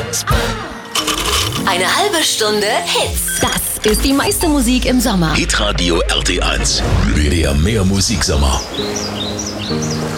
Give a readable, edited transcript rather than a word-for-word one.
Eine halbe Stunde Hits. Das ist die meiste Musik im Sommer. Hitradio RT1. Der Mehrmusiksommer.